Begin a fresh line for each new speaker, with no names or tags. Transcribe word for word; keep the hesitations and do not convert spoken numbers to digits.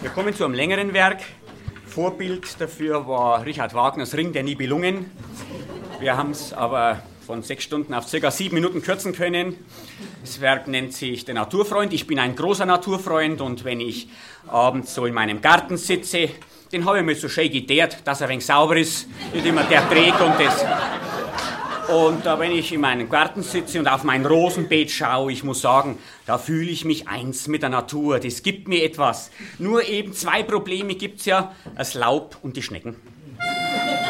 Wir kommen zu einem längeren Werk. Vorbild dafür war Richard Wagners Ring der Nibelungen. Wir haben es aber von sechs Stunden auf circa sieben Minuten kürzen können. Das Werk nennt sich Der Naturfreund. Ich bin ein großer Naturfreund und wenn ich abends so in meinem Garten sitze, den habe ich mir so schön geteert, dass er ein wenig sauber ist, nicht immer der trägt und das. Und äh, wenn ich in meinem Garten sitze und auf mein Rosenbeet schaue, ich muss sagen, da fühle ich mich eins mit der Natur. Das gibt mir etwas. Nur eben zwei Probleme gibt's ja, das Laub und die Schnecken.